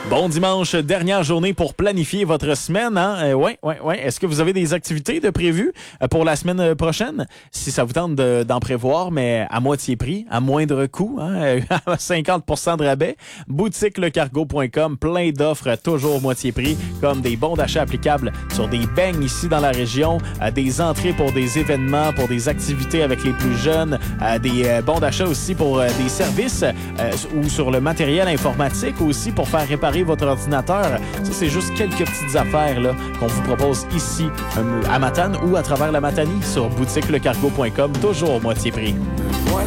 Bon dimanche, dernière journée pour planifier votre semaine. Hein? Ouais. Est-ce que vous avez des activités de prévues pour la semaine prochaine? Si ça vous tente d'en prévoir, mais à moitié prix, à moindre coût, hein? 50% de rabais. Boutiquelecargo.com, plein d'offres, toujours moitié prix, comme des bons d'achat applicables sur des beignes ici dans la région, des entrées pour des événements, pour des activités avec les plus jeunes, des bons d'achat aussi pour des services ou sur le matériel informatique aussi pour faire réparer votre ordinateur. Ça, c'est juste quelques petites affaires là, qu'on vous propose ici à Matane ou à travers la Matanie sur boutiquelecargo.com, toujours moitié prix. Voilà.